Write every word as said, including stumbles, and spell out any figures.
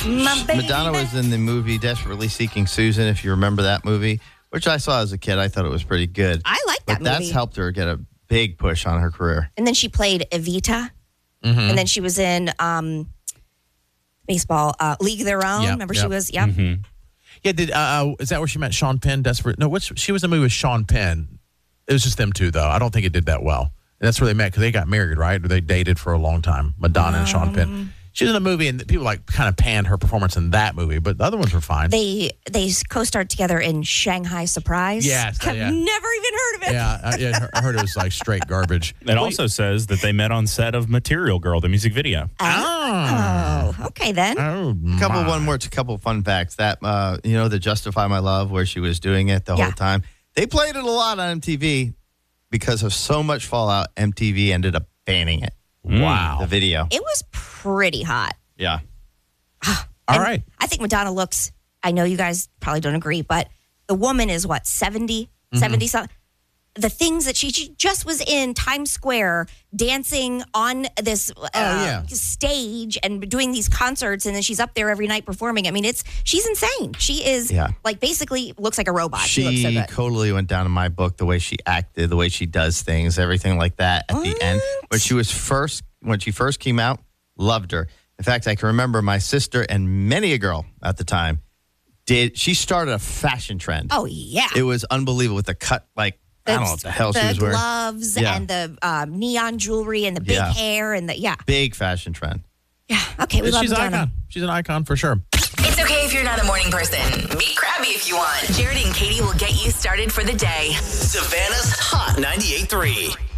My baby. Madonna was in the movie Desperately Seeking Susan, if you remember that movie, which I saw as a kid. I thought it was pretty good. I like that but movie. That's helped her get a big push on her career. And then she played Evita. Mm-hmm. And then she was in um, baseball, uh, League of Their Own. Yep, Remember yep. she was, yeah. Mm-hmm. Yeah, did uh, is that where she met Sean Penn? Desperate? No, what's she was in a movie with Sean Penn. It was just them two, though. I don't think it did that well. And that's where they met because they got married, right? Or they dated for a long time. Madonna um, and Sean Penn. She was in a movie, and people like kind of panned her performance in that movie, but the other ones were fine. They they co-starred together in Shanghai Surprise. Yes, I've yeah. never even heard of it. Yeah, I, yeah, I heard it was like straight garbage. It also says that they met on set of Material Girl, the music video. Oh, oh okay then. Oh, couple my. one more, a couple fun facts. That uh, you know, the Justify My Love, where she was doing it the Yeah. whole time. They played it a lot on M T V because of so much fallout. M T V ended up banning it. Wow. The video. It was pretty hot. Yeah. All And right. I think Madonna looks, I know you guys probably don't agree, but the woman is what, seventy, Mm-hmm. seventy something? The things that she, she just was in Times Square dancing on this uh, yeah. stage and doing these concerts, and then she's up there every night performing. I mean, it's she's insane. She is Yeah. like basically looks like a robot. She, looks so She good. totally went down in my book, the way she acted, the way she does things, everything like that at the end. When she was first, when she first came out, loved her. In fact, I can remember my sister and many a girl at the time did, she started a fashion trend. Oh, yeah. It was unbelievable with the cut, like, I don't know what the hell she was The wearing. gloves Yeah. and the um, neon jewelry and the big Yeah. hair and the, yeah. Big fashion trend. Yeah. Okay, we love She's an Madonna. icon. She's an icon for sure. It's okay if you're not a morning person. Be crabby if you want. Jared and Katie will get you started for the day. Savannah's Hot ninety-eight point three.